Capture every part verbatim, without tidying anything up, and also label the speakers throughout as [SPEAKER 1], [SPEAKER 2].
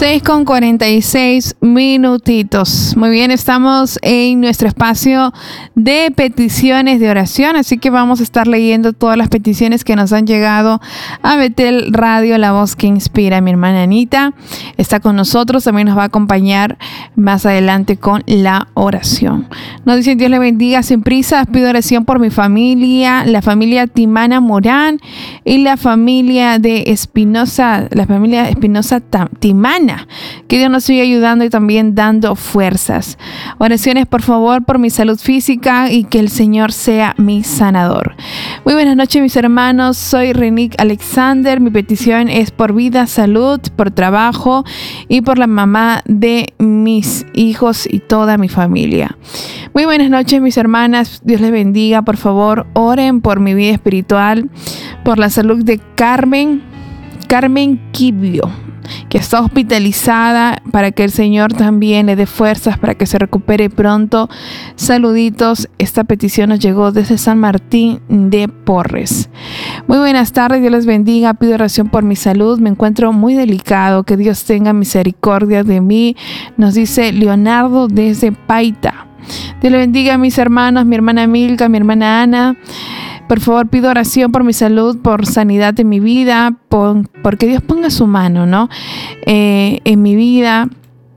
[SPEAKER 1] seis con cuarenta y seis minutitos. Muy bien, estamos en nuestro espacio de peticiones de oración, así que vamos a estar leyendo todas las peticiones que nos han llegado a Betel Radio, la voz que inspira. Mi hermana Anita está con nosotros, también nos va a acompañar más adelante con la oración. Nos dicen: Dios le bendiga sin prisa, pido oración por mi familia, la familia Timana Morán y la familia de Espinosa, la familia Espinosa Timana. Que Dios nos siga ayudando y también dando fuerzas. Oraciones, por favor, por mi salud física y que el Señor sea mi sanador. Muy buenas noches, mis hermanos. Soy Renick Alexander. Mi petición es por vida, salud, por trabajo y por la mamá de mis hijos y toda mi familia. Muy buenas noches, mis hermanas. Dios les bendiga. Por favor, oren por mi vida espiritual, por la salud de Carmen, Carmen Quibio, que está hospitalizada, para que el Señor también le dé fuerzas para que se recupere pronto. Saluditos. Esta petición nos llegó desde San Martín de Porres. Muy buenas tardes, Dios les bendiga. Pido oración por mi salud, me encuentro muy delicado, que Dios tenga misericordia de mí, nos dice Leonardo desde Paita. Dios le bendiga a mis hermanos, mi hermana Milka, mi hermana Ana. Por favor, pido oración por mi salud, por sanidad en mi vida, por, porque Dios ponga su mano, ¿no? Eh, en mi vida,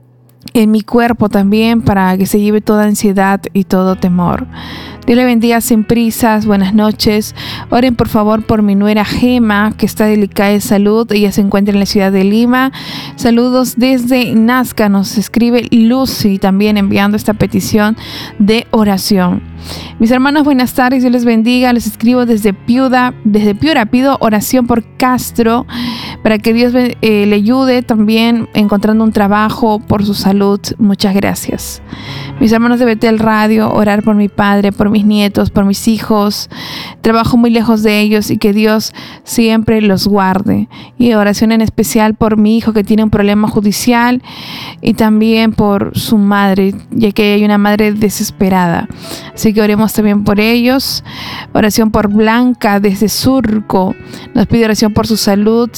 [SPEAKER 1] en mi cuerpo también, para que se lleve toda ansiedad y todo temor. Dios le bendiga sin prisas. Buenas noches. Oren por favor por mi nuera Gema, que está delicada de salud. Ella se encuentra en la ciudad de Lima. Saludos desde Nazca. Nos escribe Lucy también enviando esta petición de oración. Mis hermanos, buenas tardes. Dios les bendiga. Les escribo desde Piura. Desde Piura pido oración por Castro, para que Dios eh, le ayude también encontrando un trabajo, por su salud. Muchas gracias. Mis hermanos de Betel Radio, orar por mi padre, por mis nietos, por mis hijos. Trabajo muy lejos de ellos y que Dios siempre los guarde. Y oración en especial por mi hijo que tiene un problema judicial y también por su madre, ya que hay una madre desesperada. Así que oremos también por ellos. Oración por Blanca desde Surco. Nos pide oración por su salud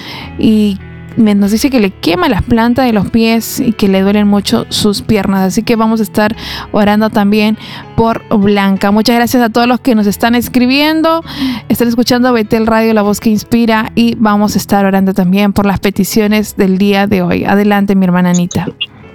[SPEAKER 1] y nos dice que le quema las plantas de los pies y que le duelen mucho sus piernas. Así que vamos a estar orando también por Blanca. Muchas gracias a todos los que nos están escribiendo. Están escuchando Betel Radio, la voz que inspira, y vamos a estar orando también por las peticiones del día de hoy. Adelante, mi hermana Anita.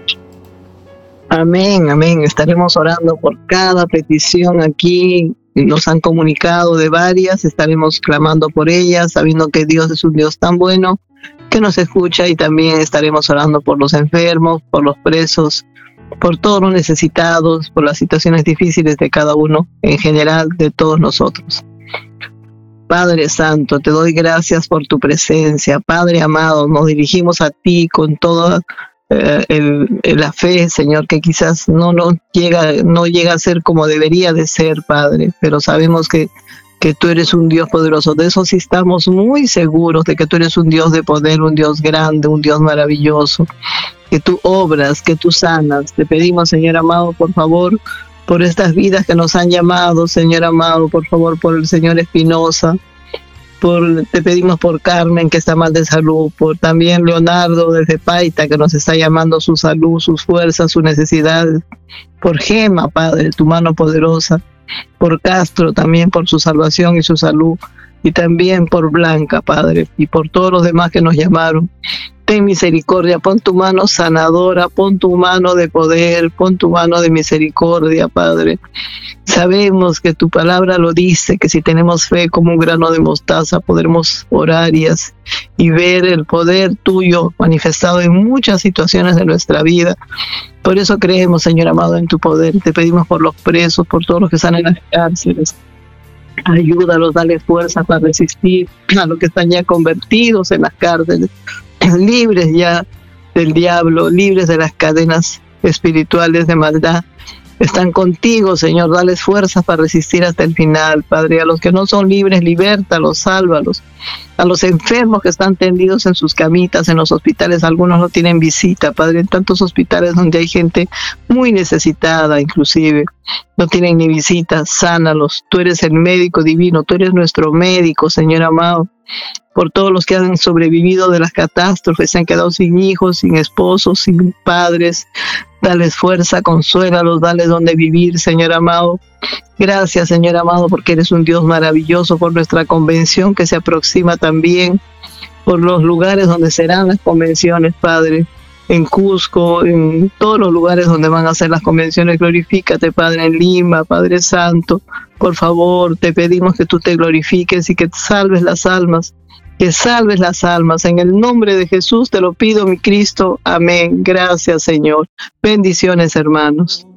[SPEAKER 2] Amén, amén. Estaremos orando por cada petición aquí. Nos han comunicado de varias. Estaremos clamando por ellas, sabiendo que Dios es un Dios tan bueno que nos escucha, y también estaremos orando por los enfermos, por los presos, por todos los necesitados, por las situaciones difíciles de cada uno, en general de todos nosotros. Padre Santo, te doy gracias por tu presencia. Padre amado, nos dirigimos a ti con toda eh, el, la fe, Señor, que quizás no, no, llega, no llega a ser como debería de ser, Padre, pero sabemos que que tú eres un Dios poderoso. De eso sí estamos muy seguros, de que tú eres un Dios de poder, un Dios grande, un Dios maravilloso, que tú obras, que tú sanas. Te pedimos, Señor amado, por favor, por estas vidas que nos han llamado, Señor amado, por favor, por el Señor Espinosa, por, te pedimos por Carmen, que está mal de salud, por también Leonardo desde Paita, que nos está llamando su salud, sus fuerzas, sus necesidades, por Gema, Padre, tu mano poderosa, por Castro también, por su salvación y su salud, y también por Blanca, Padre, y por todos los demás que nos llamaron. Ten misericordia, pon tu mano sanadora, pon tu mano de poder, pon tu mano de misericordia, Padre. Sabemos que tu palabra lo dice, que si tenemos fe como un grano de mostaza, podremos orar y, y ver el poder tuyo manifestado en muchas situaciones de nuestra vida. Por eso creemos, Señor amado, en tu poder. Te pedimos por los presos, por todos los que están en las cárceles. Ayúdalos, dale fuerza para resistir a los que están ya convertidos en las cárceles, libres ya del diablo, libres de las cadenas espirituales de maldad. Están contigo, Señor, dales fuerzas para resistir hasta el final, Padre. A los que no son libres, libértalos, sálvalos. A los enfermos que están tendidos en sus camitas, en los hospitales, algunos no tienen visita, Padre, en tantos hospitales donde hay gente muy necesitada, inclusive, no tienen ni visita, sánalos. Tú eres el médico divino, tú eres nuestro médico, Señor amado. por todos los que han sobrevivido de las catástrofes, se han quedado sin hijos, sin esposos, sin padres. Dales fuerza, consuélalos, dales donde vivir, Señor amado. Gracias, Señor amado, porque eres un Dios maravilloso, por nuestra convención que se aproxima también, por los lugares donde serán las convenciones, Padre, en Cusco, en todos los lugares donde van a ser las convenciones. Glorifícate, Padre, en Lima, Padre Santo. Por favor, te pedimos que tú te glorifiques y que salves las almas, que salves las almas. En el nombre de Jesús te lo pido, mi Cristo. Amén. Gracias, Señor. Bendiciones, hermanos.